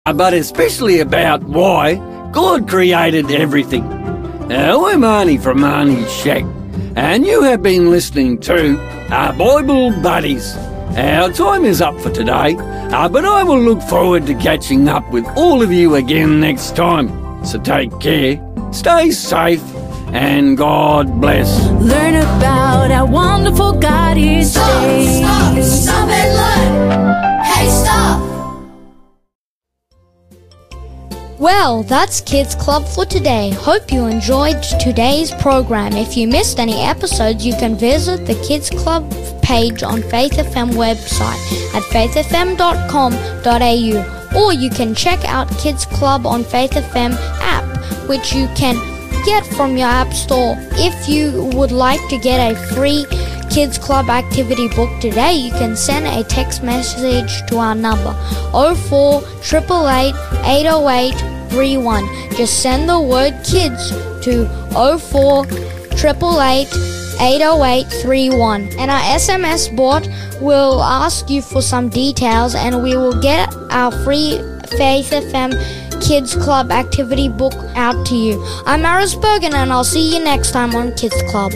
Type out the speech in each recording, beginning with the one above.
but especially about why God created everything. Now, I'm Arnie from Arnie's Shack, and you have been listening to our Bible Buddies. Our time is up for today, but I will look forward to catching up with all of you again next time. So take care, stay safe, and God bless. Learn about our wonderful God each day. Stop and learn. Hey, stop. Well, that's Kids Club for today. Hope you enjoyed today's program. If you missed any episodes, you can visit the Kids Club page on Faith FM website at faithfm.com.au, or you can check out Kids Club on Faith FM app, which you can get from your app store. If you would like to get a free Kids Club activity book today, you can send a text message to our number 048888 80831. Just send the word kids to 048888 80831, and our SMS bot will ask you for some details, and we will get our free Faith FM Kids Club activity book out to you. I'm Aris Bergen, and I'll see you next time on Kids Club.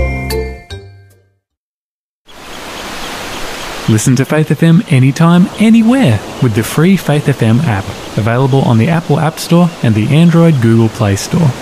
Listen to Faith FM anytime, anywhere with the free Faith FM app, available on the Apple App Store and the Android Google Play Store.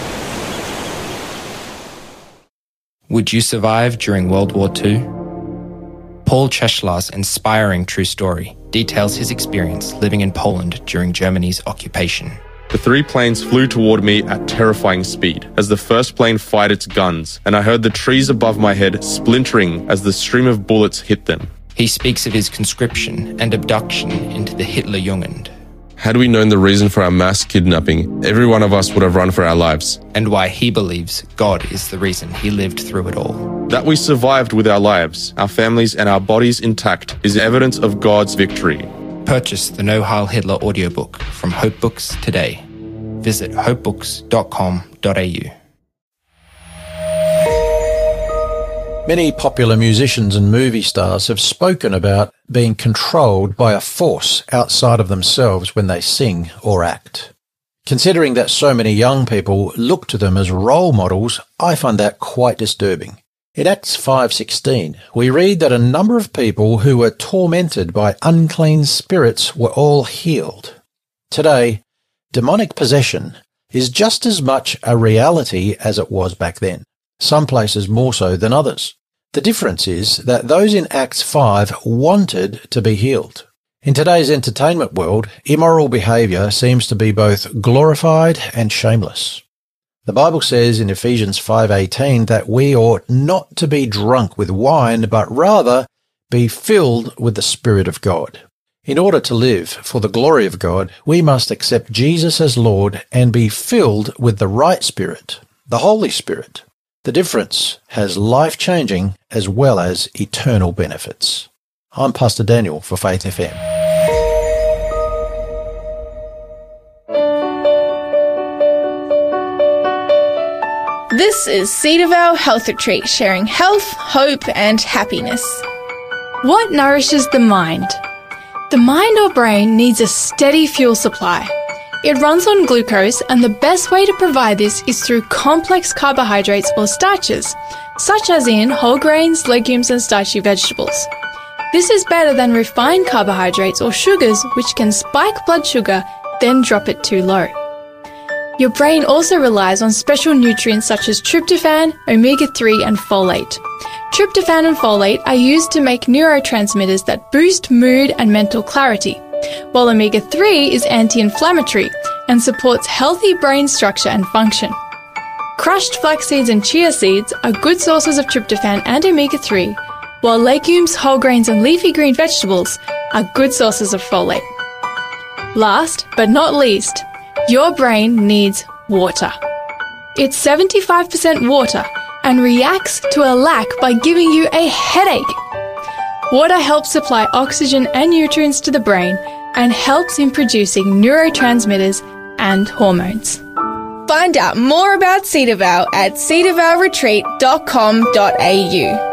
Would you survive during World War II? Paul Cheshlar's inspiring true story details his experience living in Poland during Germany's occupation. The three planes flew toward me at terrifying speed as the first plane fired its guns, and I heard the trees above my head splintering as the stream of bullets hit them. He speaks of his conscription and abduction into the Hitlerjugend. Had we known the reason for our mass kidnapping, every one of us would have run for our lives. And why he believes God is the reason he lived through it all. That we survived with our lives, our families, and our bodies intact is evidence of God's victory. Purchase the No Heil Hitler audiobook from Hope Books today. Visit hopebooks.com.au. Many popular musicians and movie stars have spoken about being controlled by a force outside of themselves when they sing or act. Considering that so many young people look to them as role models, I find that quite disturbing. In Acts 5:16, we read that a number of people who were tormented by unclean spirits were all healed. Today, demonic possession is just as much a reality as it was back then, some places more so than others. The difference is that those in Acts 5 wanted to be healed. In today's entertainment world, immoral behaviour seems to be both glorified and shameless. The Bible says in Ephesians 5:18 that we ought not to be drunk with wine, but rather be filled with the Spirit of God. In order to live for the glory of God, we must accept Jesus as Lord and be filled with the right Spirit, the Holy Spirit. The difference has life-changing as well as eternal benefits. I'm Pastor Daniel for Faith FM. This is Cedarvale Health Retreat, sharing health, hope and happiness. What nourishes the mind? The mind or brain needs a steady fuel supply. It runs on glucose, and the best way to provide this is through complex carbohydrates or starches, such as in whole grains, legumes and starchy vegetables. This is better than refined carbohydrates or sugars, which can spike blood sugar, then drop it too low. Your brain also relies on special nutrients such as tryptophan, omega-3 and folate. Tryptophan and folate are used to make neurotransmitters that boost mood and mental clarity, while omega-3 is anti-inflammatory and supports healthy brain structure and function. Crushed flax seeds and chia seeds are good sources of tryptophan and omega-3, while legumes, whole grains and leafy green vegetables are good sources of folate. Last but not least, your brain needs water. It's 75% water and reacts to a lack by giving you a headache. Water helps supply oxygen and nutrients to the brain and helps in producing neurotransmitters and hormones. Find out more about Cedarvale at cedarvaleretreat.com.au.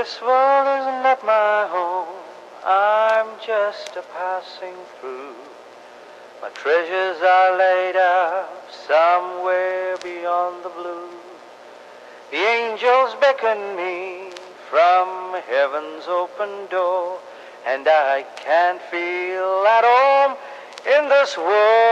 This world is not my home, I'm just a passing through. My treasures are laid out somewhere beyond the blue. The angels beckon me from heaven's open door, and I can't feel at home in this world.